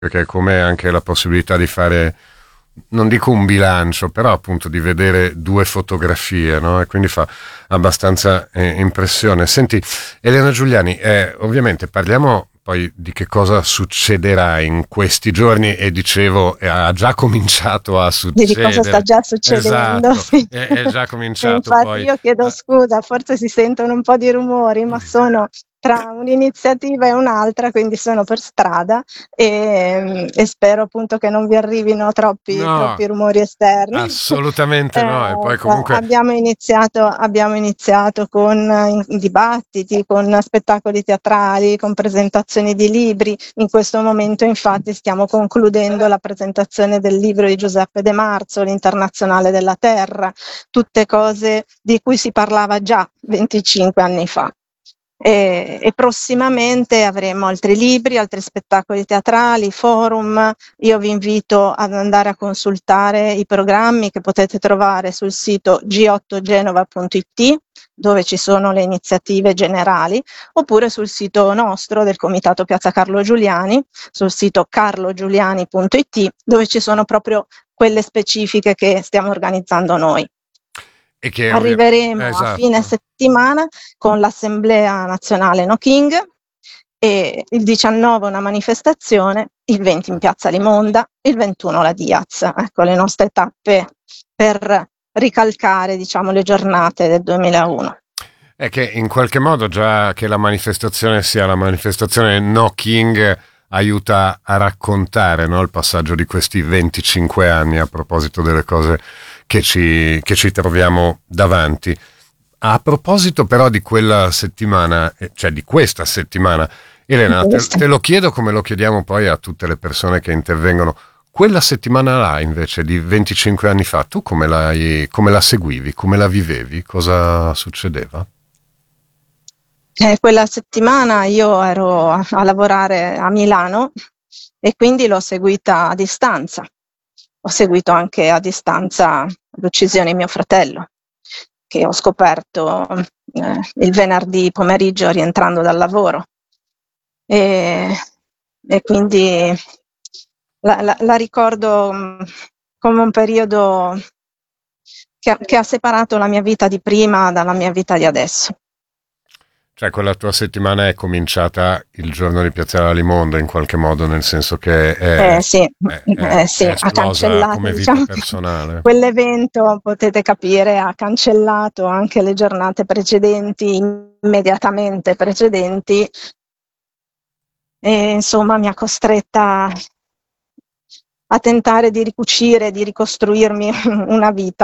perché come anche la possibilità di fare, non dico un bilancio, però appunto di vedere due fotografie, no? E quindi fa abbastanza impressione. Senti, Elena Giuliani, ovviamente parliamo poi di che cosa succederà in questi giorni e dicevo, ha già cominciato a Di cosa sta succedere. già succedendo, Esatto, sì. è già E cominciato infatti poi. io chiedo scusa, forse si sentono un po' di rumori, ma sono tra un'iniziativa e un'altra, quindi sono per strada e spero appunto che non vi arrivino No, troppi rumori esterni. assolutamente no. E poi Beh, comunque abbiamo iniziato con dibattiti, con spettacoli teatrali, con presentazioni di libri. In questo momento, infatti, stiamo concludendo la presentazione del libro di Giuseppe De Marzo, L'Internazionale della Terra, tutte cose di cui si parlava già 25 anni fa. E prossimamente avremo altri libri, altri spettacoli teatrali, forum. Io vi invito ad andare a consultare i programmi che potete trovare sul sito g8genova.it, dove ci sono le iniziative generali, oppure sul sito nostro del Comitato Piazza Carlo Giuliani, sul sito carlogiuliani.it, dove ci sono proprio quelle specifiche che stiamo organizzando noi. e che Arriveremo a fine esatto. settimana con l'Assemblea Nazionale No King e il 19 una manifestazione, il 20 in Piazza Limonda, il 21 la Diaz. Ecco le nostre tappe per ricalcare, diciamo, le giornate del 2001. È che in qualche modo già che la manifestazione sia la manifestazione No King aiuta a raccontare, no, il passaggio di questi 25 anni a proposito delle cose che ci troviamo davanti. A proposito però di quella settimana, cioè di questa settimana, Elena, te lo chiedo come lo chiediamo poi a tutte le persone che intervengono. Quella settimana là, invece, di 25 anni fa, tu come la seguivi, come la vivevi, cosa succedeva? Quella settimana io ero a lavorare a Milano e quindi l'ho seguita a distanza. Ho seguito anche a distanza l'uccisione di mio fratello, che ho scoperto il venerdì pomeriggio rientrando dal lavoro. E, e quindi la ricordo come un periodo che ha separato la mia vita di prima dalla mia vita di adesso. Cioè, quella tua settimana è cominciata il giorno di Piazzale Limonda, in qualche modo, nel senso che Sì, sì, è ha esplosa cancellato, come vita diciamo, personale. quell'evento, potete capire, ha cancellato anche le giornate precedenti, immediatamente precedenti, e insomma mi ha costretta a tentare di ricucire, di ricostruirmi una vita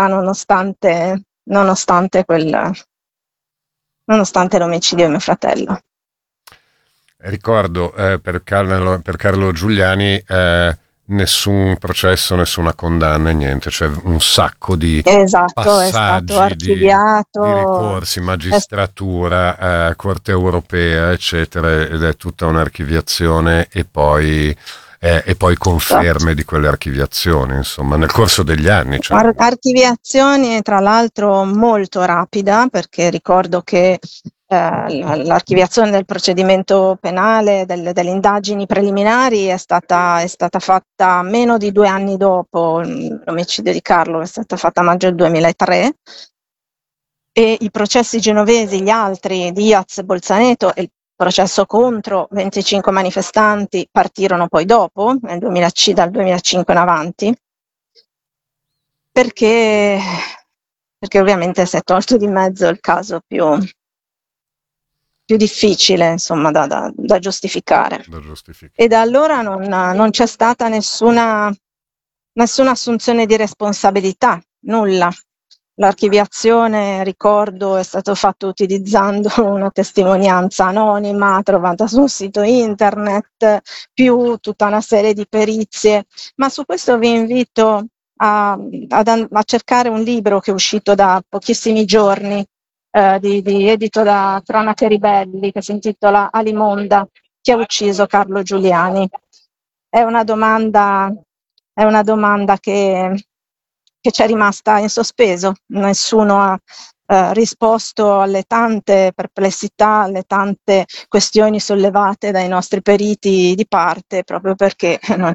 nonostante l'omicidio di mio fratello. Ricordo per Carlo Giuliani nessun processo, nessuna condanna, niente, cioè un sacco di Esatto, è stato passaggi di archiviato. ricorsi, magistratura, Corte europea, eccetera, ed è tutta un'archiviazione e poi conferme di quelle archiviazioni, insomma, nel corso degli anni. Cioè. Archiviazioni tra l'altro molto rapida, perché ricordo che l'archiviazione del procedimento penale, delle indagini preliminari è stata fatta meno di 2 anni dopo l'omicidio di Carlo, è stata fatta a maggio del 2003, e i processi genovesi, gli altri, Diaz, Bolzaneto e il processo contro 25 manifestanti partirono poi dopo, dal 2005 in avanti, perché ovviamente si è tolto di mezzo il caso più difficile, insomma, da giustificare. Da giustificare. E da allora non c'è stata nessuna assunzione di responsabilità, nulla. L'archiviazione, ricordo, è stato fatto utilizzando una testimonianza anonima trovata su un sito internet, più tutta una serie di perizie, ma su questo vi invito a cercare un libro che è uscito da pochissimi giorni, edito da Cronache Ribelli, che si intitola Alimonda, chi ha ucciso Carlo Giuliani. È una domanda che ci è rimasta in sospeso, nessuno risposto alle tante perplessità, alle tante questioni sollevate dai nostri periti di parte, proprio perché non